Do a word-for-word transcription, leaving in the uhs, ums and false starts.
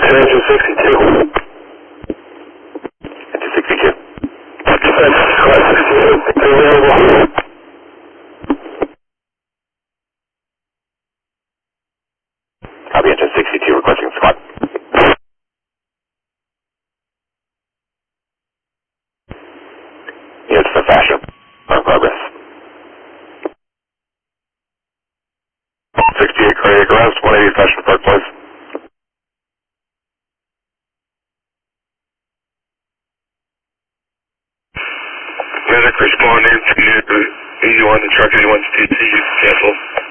Engine sixty-two. Engine sixty-two. Squad sixty-two. Available. Copy, Engine sixty-two requesting squad. Units for fashion. On progress. sixty-eight cardiac arrest, one eighty Fashion Park Place. Medic responding to eighty-one, the truck eighty-one's T T, cancel.